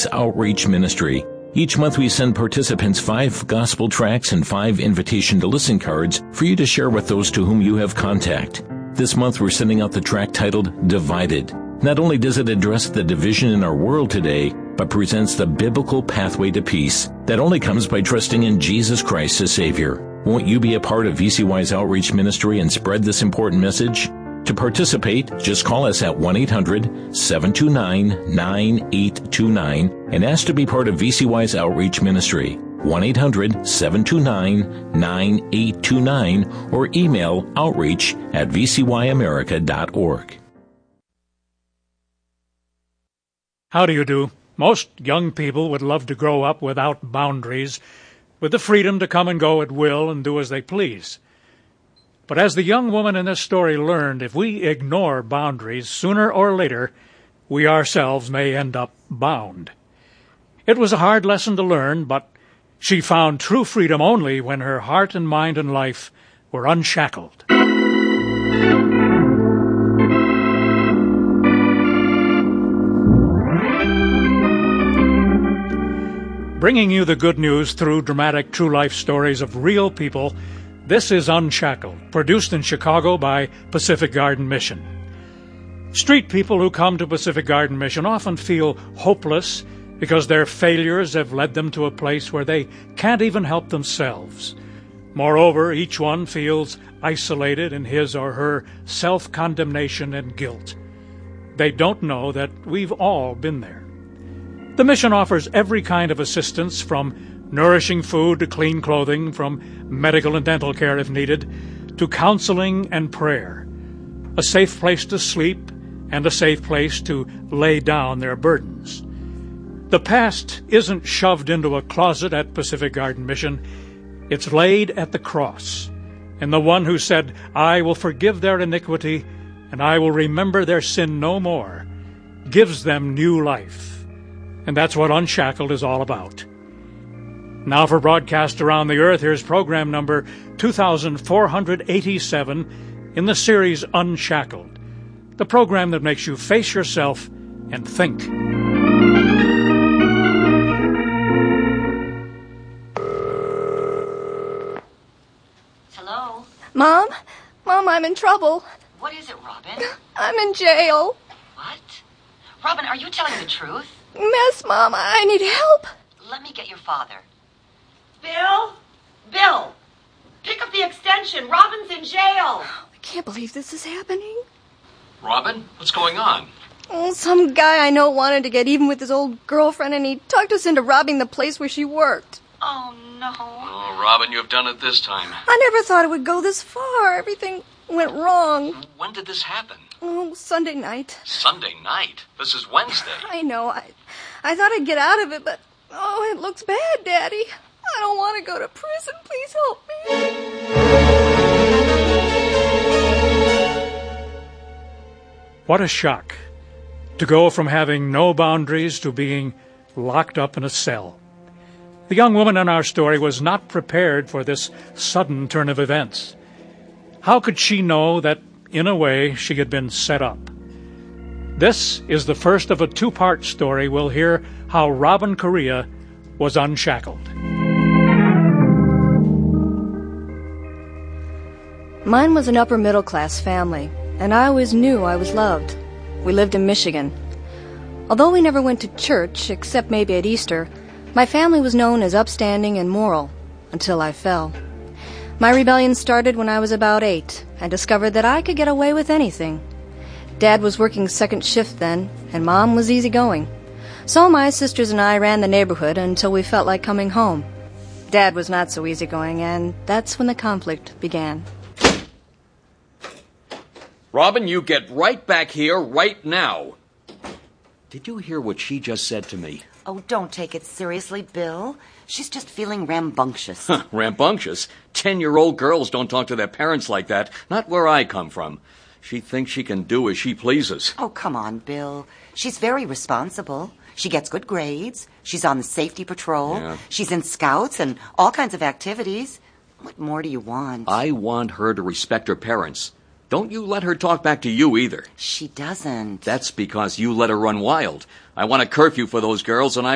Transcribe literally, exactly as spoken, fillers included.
Wise Outreach Ministry. Each month we send participants five gospel tracts and five invitation to listen cards for you to share with those to whom you have contact. This month we're sending out the tract titled Divided. Not only does it address the division in our world today, but presents the biblical pathway to peace that only comes by trusting in Jesus Christ as Savior. Won't you be a part of V C Y's outreach ministry and spread this important message? To participate, just call us at one eight hundred seven two nine nine eight two nine and ask to be part of V C Y's outreach ministry. one eight hundred seven two nine nine eight two nine or email outreach at v c y america dot org. How do you do? Most young people would love to grow up without boundaries, with the freedom to come and go at will and do as they please. But as the young woman in this story learned, if we ignore boundaries, sooner or later, we ourselves may end up bound. It was a hard lesson to learn, but she found true freedom only when her heart and mind and life were unshackled. Bringing you the good news through dramatic true-life stories of real people, this is Unshackled, produced in Chicago by Pacific Garden Mission. Street people who come to Pacific Garden Mission often feel hopeless because their failures have led them to a place where they can't even help themselves. Moreover, each one feels isolated in his or her self-condemnation and guilt. They don't know that we've all been there. The mission offers every kind of assistance, from nourishing food to clean clothing, from medical and dental care if needed, to counseling and prayer, a safe place to sleep and a safe place to lay down their burdens. The past isn't shoved into a closet at Pacific Garden Mission. It's laid at the cross. And the one who said, "I will forgive their iniquity, and I will remember their sin no more," gives them new life. And that's what Unshackled is all about. Now for broadcast around the earth, here's program number two thousand four hundred eighty-seven in the series Unshackled, the program that makes you face yourself and think. Hello? Mom? Mom, I'm in trouble. What is it, Robin? I'm in jail. What? Robin, are you telling the truth? Yes, Mom, I need help. Let me get your father. Bill? Bill! Pick up the extension. Robin's in jail. I can't believe this is happening. Robin, what's going on? Oh, some guy I know wanted to get even with his old girlfriend, and he talked us into robbing the place where she worked. Oh, no. Oh, Robin, you've done it this time. I never thought it would go this far. Everything went wrong. When did this happen? Oh, Sunday night. Sunday night? This is Wednesday. I know. I, I thought I'd get out of it, but, oh, it looks bad, Daddy. I don't want to go to prison. Please help me. What a shock to go from having no boundaries to being locked up in a cell. The young woman in our story was not prepared for this sudden turn of events. How could she know that, in a way, she had been set up? This is the first of a two-part story. We'll hear how Robin Correa was unshackled. Mine was an upper-middle-class family, and I always knew I was loved. We lived in Michigan. Although we never went to church, except maybe at Easter, my family was known as upstanding and moral, until I fell. My rebellion started when I was about eight. I discovered that I could get away with anything. Dad was working second shift then, and Mom was easygoing. So my sisters and I ran the neighborhood until we felt like coming home. Dad was not so easygoing, and that's when the conflict began. Robin, you get right back here right now. Did you hear what she just said to me? Oh, don't take it seriously, Bill. She's just feeling rambunctious. Huh, rambunctious? Ten-year-old girls don't talk to their parents like that. Not where I come from. She thinks she can do as she pleases. Oh, come on, Bill. She's very responsible. She gets good grades. She's on the safety patrol. Yeah. She's in scouts and all kinds of activities. What more do you want? I want her to respect her parents. Don't you let her talk back to you either. She doesn't. That's because you let her run wild. I want a curfew for those girls, and I